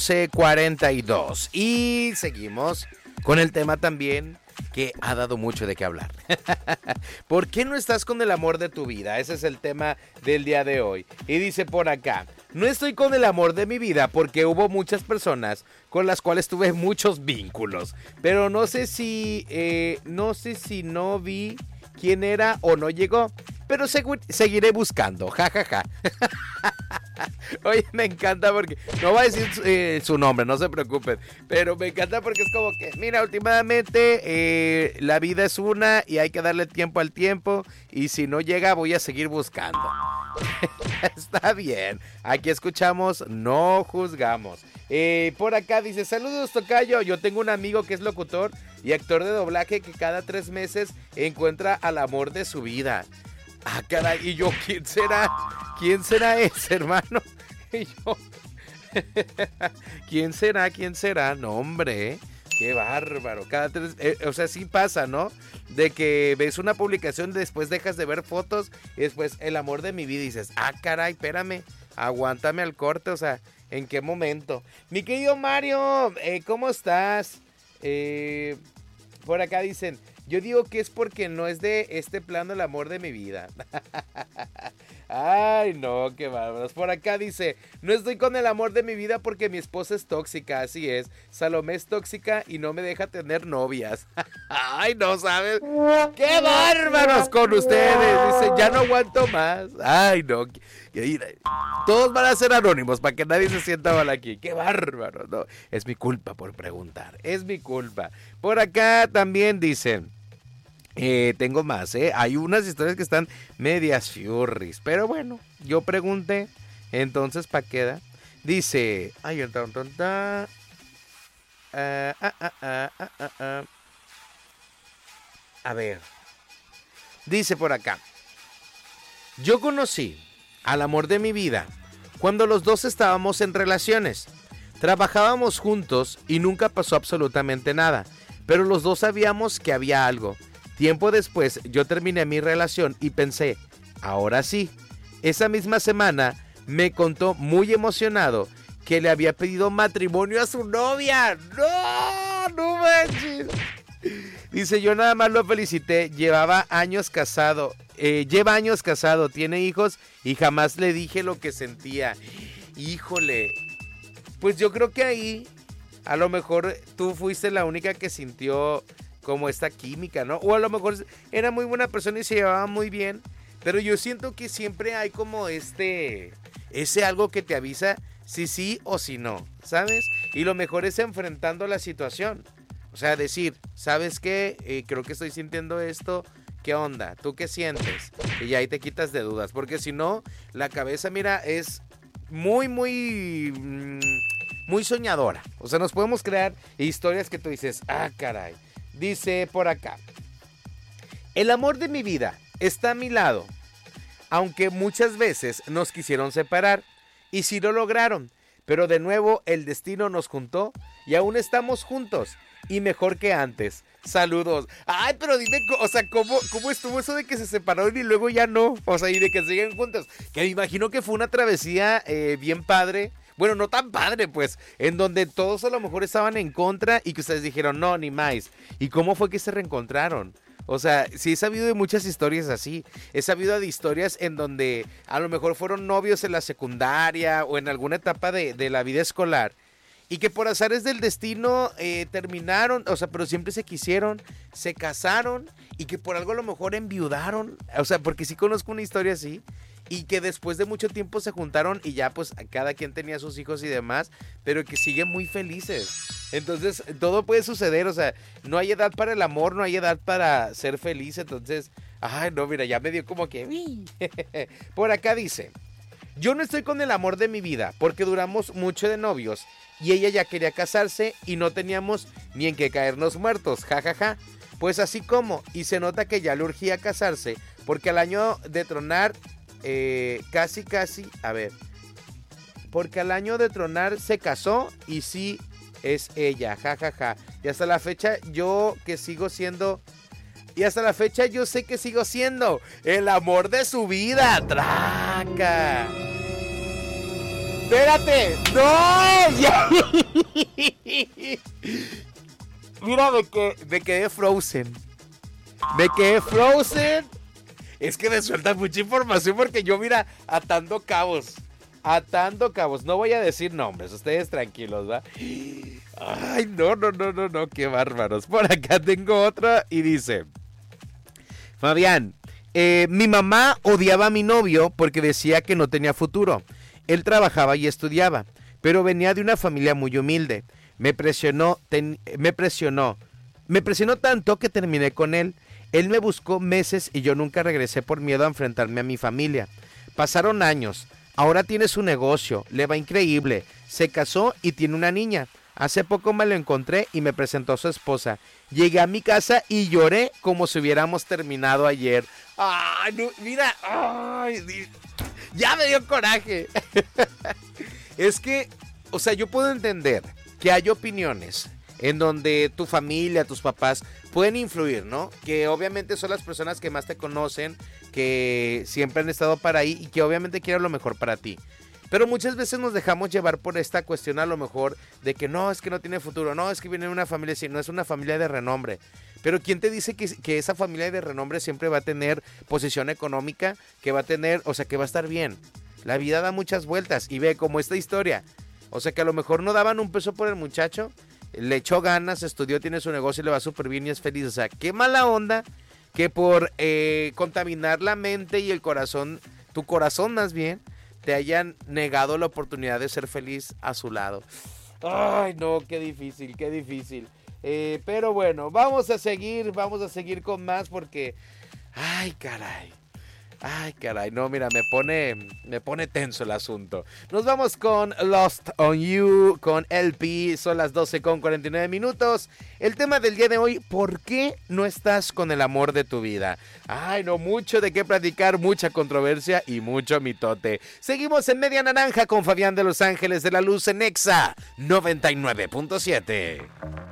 12:42 y seguimos con el tema también que ha dado mucho de qué hablar. ¿Por qué no estás con el amor de tu vida? Ese es el tema del día de hoy. Y dice por acá, no estoy con el amor de mi vida porque hubo muchas personas con las cuales tuve muchos vínculos, pero no sé si no vi quién era o no llegó, pero seguiré buscando, jajaja. Oye, me encanta porque, no voy a decir su nombre, no se preocupen, pero me encanta porque es como que, mira, últimamente la vida es una y hay que darle tiempo al tiempo y si no llega voy a seguir buscando. Está bien, aquí escuchamos, no juzgamos. Por acá dice, saludos tocayo, yo tengo un amigo que es locutor y actor de doblaje que cada 3 meses encuentra al amor de su vida. Ah, caray, y yo, ¿quién será? ¿Quién será ese, hermano? Y yo, ¿quién será? ¿Quién será? No, hombre, qué bárbaro. Cada 3, o sea, sí pasa, ¿no? De que ves una publicación, después dejas de ver fotos y después el amor de mi vida y dices, ah, caray, espérame, aguántame al corte, o sea, ¿en qué momento? Mi querido Mario, ¿cómo estás? Por acá dicen, yo digo que es porque no es de este plano el amor de mi vida. Ay, no, qué bárbaros. Por acá dice, no estoy con el amor de mi vida porque mi esposa es tóxica, así es. Salomé es tóxica y no me deja tener novias. Ay, no, ¿sabes? ¡Qué bárbaros con ustedes! Dice, ya no aguanto más. Ay, no. Todos van a ser anónimos para que nadie se sienta mal aquí. ¡Qué bárbaro! No, es mi culpa por preguntar. Es mi culpa. Por acá también dicen... tengo más, hay unas historias que están medias fiurris, pero bueno, yo pregunté, entonces ¿pa' qué da? Dice, ay, a ver, dice por acá, yo conocí al amor de mi vida cuando los dos estábamos en relaciones, trabajábamos juntos y nunca pasó absolutamente nada, pero los dos sabíamos que había algo. Tiempo después yo terminé mi relación y pensé, ahora sí. Esa misma semana me contó muy emocionado que le había pedido matrimonio a su novia. ¡No! ¡No manches! Dice, yo nada más lo felicité, lleva años casado, tiene hijos y jamás le dije lo que sentía. Híjole, pues yo creo que ahí a lo mejor tú fuiste la única que sintió como esta química, ¿no? O a lo mejor era muy buena persona y se llevaba muy bien, pero yo siento que siempre hay como ese algo que te avisa si sí o si no, ¿sabes? Y lo mejor es enfrentando la situación, o sea, decir, ¿sabes qué? Creo que estoy sintiendo esto, ¿qué onda? ¿Tú qué sientes? Y ahí te quitas de dudas, porque si no, la cabeza, mira, es muy soñadora, o sea, nos podemos crear historias que tú dices, ah, caray. Dice por acá, el amor de mi vida está a mi lado, aunque muchas veces nos quisieron separar y sí lo lograron, pero de nuevo el destino nos juntó y aún estamos juntos y mejor que antes. Saludos. Ay, pero dime, o sea, ¿cómo estuvo eso de que se separaron y luego ya no? O sea, y de que siguen juntos. Que me imagino que fue una travesía bien padre. Bueno, no tan padre, pues, en donde todos a lo mejor estaban en contra y que ustedes dijeron, no, ni más. ¿Y cómo fue que se reencontraron? O sea, sí he sabido de muchas historias así. He sabido de historias en donde a lo mejor fueron novios en la secundaria o en alguna etapa de la vida escolar. Y que por azares del destino terminaron, o sea, pero siempre se quisieron, se casaron y que por algo a lo mejor enviudaron. O sea, porque sí conozco una historia así. Y que después de mucho tiempo se juntaron y ya pues cada quien tenía sus hijos y demás, pero que siguen muy felices. Entonces todo puede suceder, o sea, no hay edad para el amor, no hay edad para ser feliz. Entonces, ay no, mira, ya me dio como que... Por acá dice, yo no estoy con el amor de mi vida porque duramos mucho de novios y ella ya quería casarse y no teníamos ni en qué caernos muertos, jajaja. Pues así como, y se nota que ya le urgía casarse porque al año de tronar... porque al año de tronar se casó y sí es ella, jajaja. Y hasta la fecha yo sé que sigo siendo el amor de su vida, traca. Espérate. ¡No! ¡Ya! Mira, me quedé frozen. Me quedé frozen. Es que me sueltan mucha información porque yo, mira, atando cabos. Atando cabos. No voy a decir nombres, ustedes tranquilos, ¿va? Ay, no, qué bárbaros. Por acá tengo otra y dice: Fabián, mi mamá odiaba a mi novio porque decía que no tenía futuro. Él trabajaba y estudiaba, pero venía de una familia muy humilde. Me presionó tanto que terminé con él. Él me buscó meses y yo nunca regresé por miedo a enfrentarme a mi familia. Pasaron años. Ahora tiene su negocio, le va increíble. Se casó y tiene una niña. Hace poco me lo encontré y me presentó a su esposa. Llegué a mi casa y lloré como si hubiéramos terminado ayer. ¡Ay, no! Mira! ¡Ay! ¡Ya me dio coraje! Es que, o sea, yo puedo entender que hay opiniones en donde tu familia, tus papás pueden influir, ¿no? Que obviamente son las personas que más te conocen, que siempre han estado para ahí y que obviamente quieren lo mejor para ti. Pero muchas veces nos dejamos llevar por esta cuestión a lo mejor de que no, es que no tiene futuro, no, es que viene de una familia así, no es una familia de renombre. Pero ¿quién te dice que esa familia de renombre siempre va a tener posición económica, que va a tener, o sea, que va a estar bien? La vida da muchas vueltas y ve como esta historia. O sea, que a lo mejor no daban un peso por el muchacho, le echó ganas, estudió, tiene su negocio y le va súper bien y es feliz. O sea, qué mala onda que por contaminar la mente y el corazón, tu corazón más bien, te hayan negado la oportunidad de ser feliz a su lado. Ay, no, qué difícil, qué difícil. Pero bueno, vamos a seguir con más porque... Ay, caray, no, mira, me pone tenso el asunto. Nos vamos con Lost on You, con LP, son las 12:49. El tema del día de hoy: ¿por qué no estás con el amor de tu vida? Ay, no, mucho de qué platicar, mucha controversia y mucho mitote. Seguimos en Media Naranja con Fabián de Los Ángeles de la Luz en Exa 99.7.